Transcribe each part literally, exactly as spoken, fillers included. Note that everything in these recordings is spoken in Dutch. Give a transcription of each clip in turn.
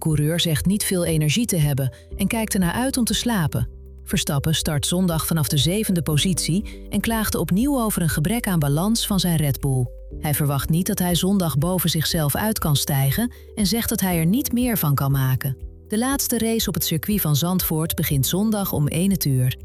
coureur zegt niet veel energie te hebben en kijkt ernaar uit om te slapen. Verstappen start zondag vanaf de zevende positie en klaagde opnieuw over een gebrek aan balans van zijn Red Bull. Hij verwacht niet dat hij zondag boven zichzelf uit kan stijgen en zegt dat hij er niet meer van kan maken. De laatste race op het circuit van Zandvoort begint zondag om één uur.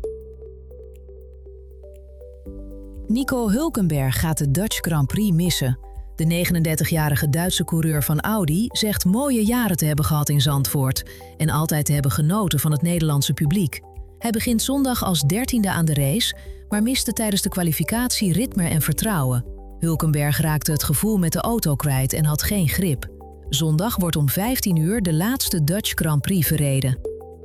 Nico Hülkenberg gaat de Dutch Grand Prix missen. De negenendertigjarige Duitse coureur van Audi zegt mooie jaren te hebben gehad in Zandvoort en altijd te hebben genoten van het Nederlandse publiek. Hij begint zondag als dertiende aan de race, maar miste tijdens de kwalificatie ritme en vertrouwen. Hülkenberg raakte het gevoel met de auto kwijt en had geen grip. Zondag wordt om vijftien uur de laatste Dutch Grand Prix verreden.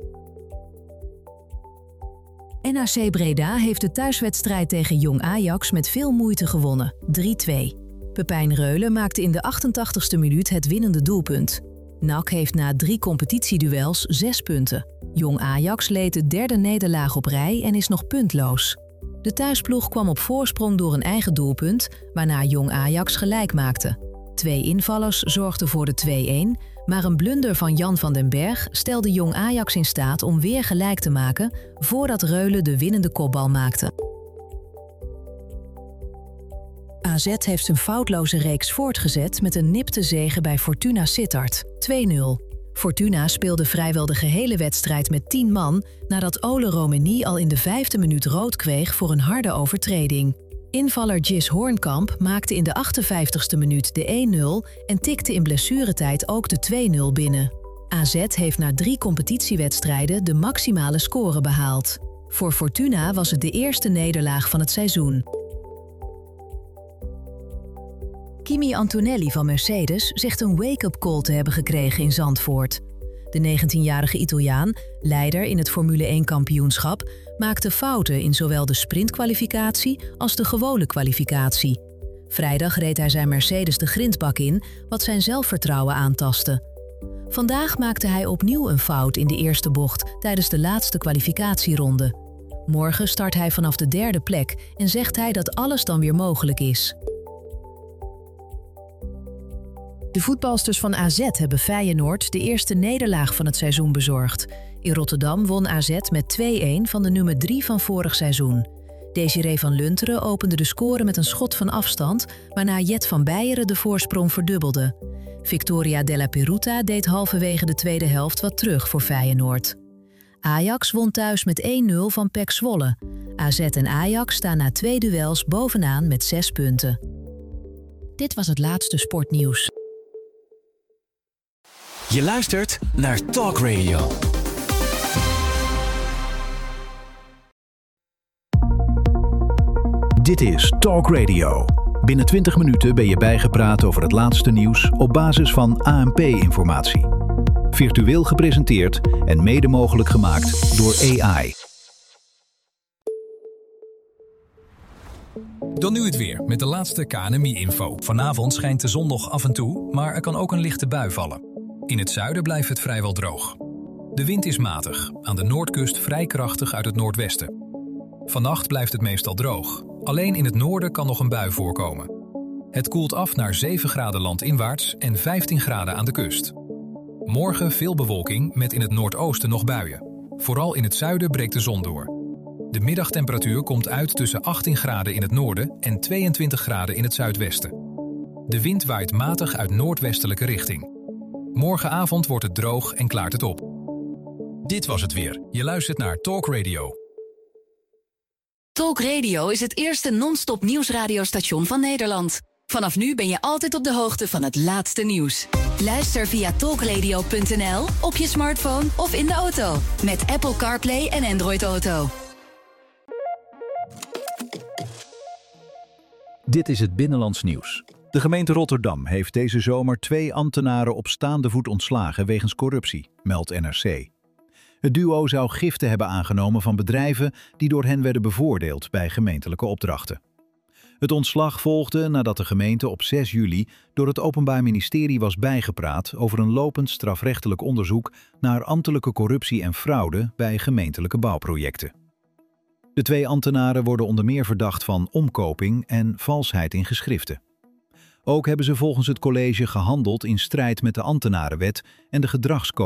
N A C Breda heeft de thuiswedstrijd tegen Jong Ajax met veel moeite gewonnen, drie twee. Pepijn Reulen maakte in de achtentachtigste minuut het winnende doelpunt. N A C heeft na drie competitieduels zes punten. Jong Ajax leed de derde nederlaag op rij en is nog puntloos. De thuisploeg kwam op voorsprong door een eigen doelpunt, waarna Jong Ajax gelijk maakte. Twee invallers zorgden voor de twee-een, maar een blunder van Jan van den Berg stelde Jong Ajax in staat om weer gelijk te maken voordat Reulen de winnende kopbal maakte. A Z heeft zijn foutloze reeks voortgezet met een nipte zege bij Fortuna Sittard, twee nul. Fortuna speelde vrijwel de gehele wedstrijd met tien man nadat Ole Romani al in de vijfde minuut rood kreeg voor een harde overtreding. Invaller Gis Hoornkamp maakte in de achtenvijftigste minuut de een nul en tikte in blessuretijd ook de twee nul binnen. A Z heeft na drie competitiewedstrijden de maximale score behaald. Voor Fortuna was het de eerste nederlaag van het seizoen. Kimi Antonelli van Mercedes zegt een wake-up call te hebben gekregen in Zandvoort. De negentienjarige Italiaan, leider in het Formule één-kampioenschap, maakte fouten in zowel de sprintkwalificatie als de gewone kwalificatie. Vrijdag reed hij zijn Mercedes de grindbak in, wat zijn zelfvertrouwen aantastte. Vandaag maakte hij opnieuw een fout in de eerste bocht tijdens de laatste kwalificatieronde. Morgen start hij vanaf de derde plek en zegt hij dat alles dan weer mogelijk is. De voetbalsters van A Z hebben Feyenoord de eerste nederlaag van het seizoen bezorgd. In Rotterdam won A Z met twee-een van de nummer drie van vorig seizoen. Desiree van Lunteren opende de score met een schot van afstand, waarna Jet van Beieren de voorsprong verdubbelde. Victoria Della Peruta deed halverwege de tweede helft wat terug voor Feyenoord. Ajax won thuis met een nul van P E C Zwolle. A Z en Ajax staan na twee duels bovenaan met zes punten. Dit was het laatste sportnieuws. Je luistert naar Talk Radio. Dit is Talk Radio. Binnen twintig minuten ben je bijgepraat over het laatste nieuws op basis van A N P-informatie. Virtueel gepresenteerd en mede mogelijk gemaakt door A I. Dan nu het weer met de laatste K N M I-info. Vanavond schijnt de zon nog af en toe, maar er kan ook een lichte bui vallen. In het zuiden blijft het vrijwel droog. De wind is matig, aan de noordkust vrij krachtig uit het noordwesten. Vannacht blijft het meestal droog. Alleen in het noorden kan nog een bui voorkomen. Het koelt af naar zeven graden landinwaarts en vijftien graden aan de kust. Morgen veel bewolking met in het noordoosten nog buien. Vooral in het zuiden breekt de zon door. De middagtemperatuur komt uit tussen achttien graden in het noorden en tweeëntwintig graden in het zuidwesten. De wind waait matig uit noordwestelijke richting. Morgenavond wordt het droog en klaart het op. Dit was het weer. Je luistert naar Talk Radio. Talk Radio is het eerste non-stop nieuwsradiostation van Nederland. Vanaf nu ben je altijd op de hoogte van het laatste nieuws. Luister via talkradio punt n l, op je smartphone of in de auto. Met Apple CarPlay en Android Auto. Dit is het Binnenlands Nieuws. De gemeente Rotterdam heeft deze zomer twee ambtenaren op staande voet ontslagen wegens corruptie, meldt N R C. Het duo zou giften hebben aangenomen van bedrijven die door hen werden bevoordeeld bij gemeentelijke opdrachten. Het ontslag volgde nadat de gemeente op zes juli door het Openbaar Ministerie was bijgepraat over een lopend strafrechtelijk onderzoek naar ambtelijke corruptie en fraude bij gemeentelijke bouwprojecten. De twee ambtenaren worden onder meer verdacht van omkoping en valsheid in geschriften. Ook hebben ze volgens het college gehandeld in strijd met de ambtenarenwet en de gedragscode